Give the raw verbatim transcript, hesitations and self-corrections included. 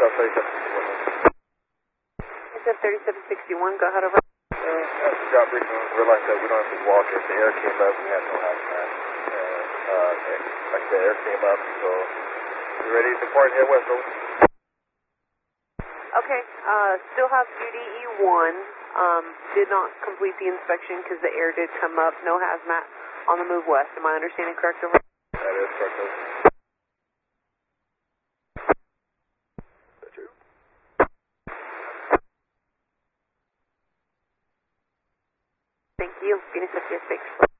South thirty-seven sixty-one. I said thirty-seven sixty-one, go ahead over. Uh, as we got briefing, we realized that we don't have to walk it. The air came up, we had no hazmat. And, uh, like the air came up, so we ready to depart and head west, over. Okay, uh, still have duty E one. Um, did not complete the inspection because the air did come up. No hazmat on the move west. Am I understanding correct, over? That is correct, over. Thank you. Phoenix F T S six.